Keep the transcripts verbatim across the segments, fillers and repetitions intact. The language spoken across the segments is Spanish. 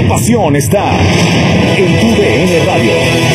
Tu pasión está en tu D N Radio.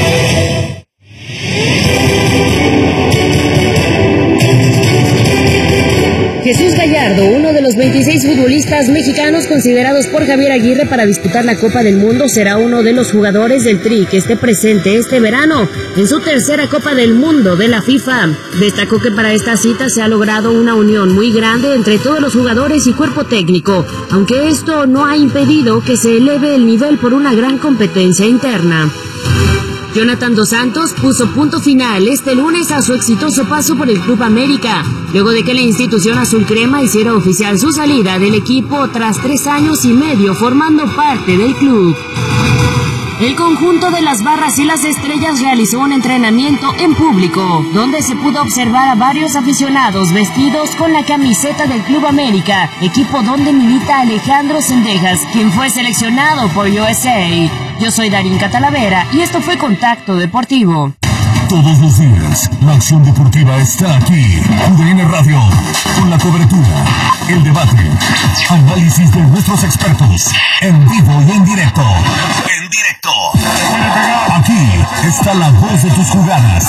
Jesús Gallardo, uno de los veintiséis futbolistas mexicanos considerados por Javier Aguirre para disputar la Copa del Mundo, será uno de los jugadores del Tri que esté presente este verano en su tercera Copa del Mundo de la FIFA. Destacó que para esta cita se ha logrado una unión muy grande entre todos los jugadores y cuerpo técnico, aunque esto no ha impedido que se eleve el nivel por una gran competencia interna. Jonathan Dos Santos puso punto final este lunes a su exitoso paso por el Club América, luego de que la institución azul crema hiciera oficial su salida del equipo tras tres años y medio formando parte del club. El conjunto de las Barras y las Estrellas realizó un entrenamiento en público, donde se pudo observar a varios aficionados vestidos con la camiseta del Club América, equipo donde milita Alejandro Zendejas, quien fue seleccionado por U S A. Yo soy Darín Catalavera y esto fue Contacto Deportivo. Todos los días, la acción deportiva está aquí. U D N Radio, con la cobertura, el debate, análisis de nuestros expertos, en vivo y en directo. En directo. Aquí está la voz de tus jugadas.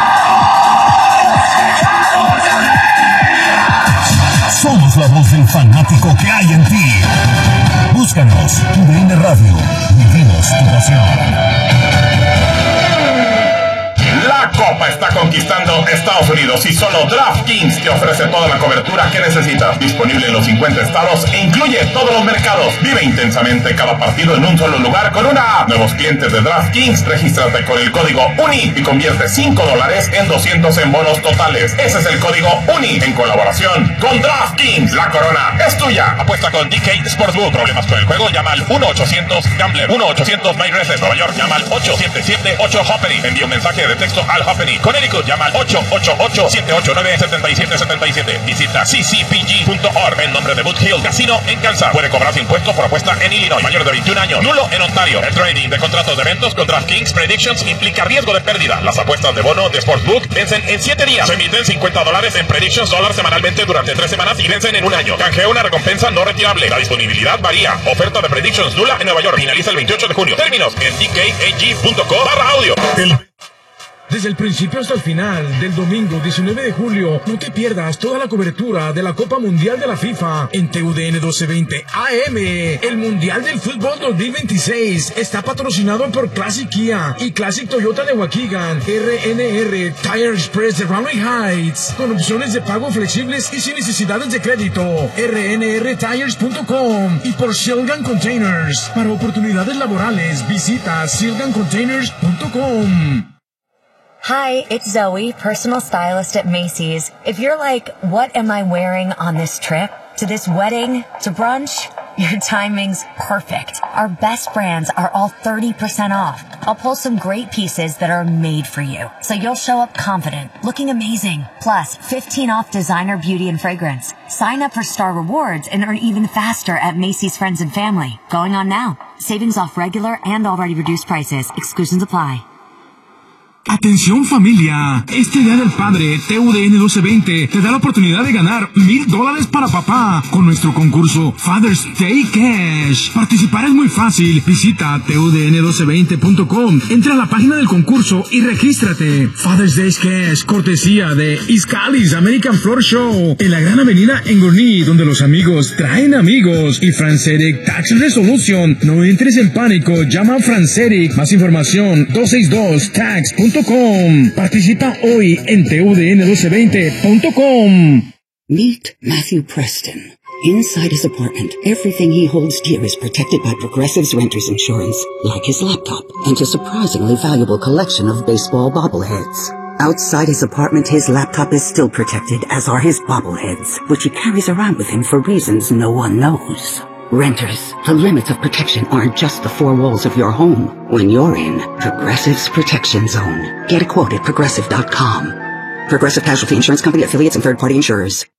Somos la voz del fanático que hay en ti. Búscanos, U D N Radio, vivimos tu pasión. La Copa está conquistando Estados Unidos y solo DraftKings te ofrece toda la cobertura que necesitas. Disponible en los cincuenta estados e incluye todos los mercados. Vive intensamente cada partido en un solo lugar con una app. Nuevos clientes de DraftKings, regístrate con el código U N I y convierte cinco dólares en doscientos en bonos totales. Ese es el código U N I en colaboración con DraftKings. La corona es tuya. Apuesta con D K Sportsbook. Problemas con el juego, llama al uno ochocientos Gambler. uno ochocientos My Reset. Nueva York, llama al ocho siete siete ocho Hoppery. Envía un mensaje de texto al Hoppery. Connecticut, llama al ocho ocho ocho siete ocho nueve siete siete siete siete. Visita c c p g punto org en nombre de Boot Hill Casino en Kansas. Puede cobrarse impuestos por apuesta en Illinois. Mayor de veintiún años. Nulo en Ontario. El trading de contratos de eventos con DraftKings Predictions implica riesgo de pérdida. Las apuestas de bono de Sportsbook vencen en siete días. Se emiten cincuenta dólares en Predictions dólar semanalmente durante tres semanas y vencen en un año. Canjea una recompensa no retirable. La disponibilidad varía. Oferta de Predictions Nula en Nueva York. Finaliza el veintiocho de junio. Términos en d k a g punto com barra audio. El Desde el principio hasta el final del domingo diecinueve de julio, no te pierdas toda la cobertura de la Copa Mundial de la FIFA en T U D N doce veinte A M. El Mundial del Fútbol dos mil veintiséis está patrocinado por Classic Kia y Classic Toyota de Waukegan, R N R Tire Express de Raleigh Heights, con opciones de pago flexibles y sin necesidades de crédito, R N R tires punto com, y por Shilgan Containers. Para oportunidades laborales, visita shilgan containers punto com. Hi, it's Zoe, personal stylist at Macy's. If you're like, what am I wearing on this trip? To this wedding? To brunch? Your timing's perfect. Our best brands are all thirty percent off. I'll pull some great pieces that are made for you, so you'll show up confident, looking amazing. Plus, fifteen off designer beauty and fragrance. Sign up for Star Rewards and earn even faster at Macy's Friends and Family. Going on now. Savings off regular and already reduced prices. Exclusions apply. Atención familia, este Día del Padre, T U D N doce veinte te da la oportunidad de ganar mil dólares para papá con nuestro concurso Father's Day Cash. Participar es muy fácil, visita T U D N doce veinte punto com, entra a la página del concurso y regístrate. Father's Day Cash, cortesía de Iscalis American Floor Show, en la gran avenida en Gurnee, donde los amigos traen amigos, y Franceric Tax Resolution. No entres en pánico, llama a Franceric, más información dos seis dos tax punto com. Participa hoy en T U D N doce veinte punto com. Meet Matthew Preston. Inside his apartment, everything he holds dear is protected by Progressive's Renters Insurance, like his laptop and his surprisingly valuable collection of baseball bobbleheads. Outside his apartment, his laptop is still protected, as are his bobbleheads, which he carries around with him for reasons no one knows. Renters, the limits of protection aren't just the four walls of your home. When you're in Progressive's Protection Zone, get a quote at progressive dot com. Progressive Casualty Insurance Company, affiliates, and third-party insurers.